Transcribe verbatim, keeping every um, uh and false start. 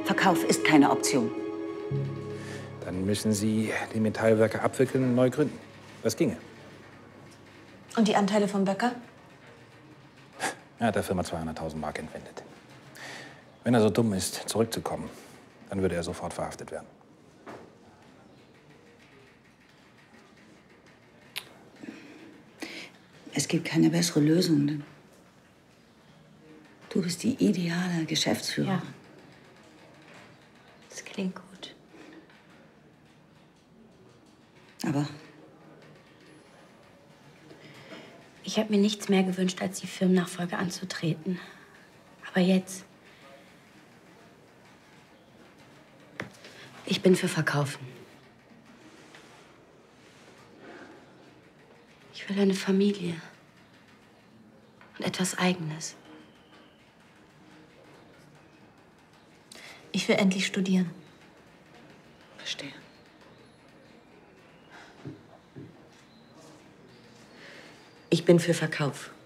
Verkauf ist keine Option. Dann müssen Sie die Metallwerke abwickeln und neu gründen. Das ginge. Und die Anteile vom Böcker? Er hat der Firma zweihunderttausend Mark entwendet. Wenn er so dumm ist, zurückzukommen, dann würde er sofort verhaftet werden. Es gibt keine bessere Lösung. Du bist die ideale Geschäftsführerin. Ja. Das klingt gut. Aber ich habe mir nichts mehr gewünscht, als die Firmennachfolge anzutreten. Aber jetzt. Ich bin für Verkaufen. Ich will eine Familie. Und etwas Eigenes. Ich will endlich studieren. Verstehe. Ich bin für Verkauf.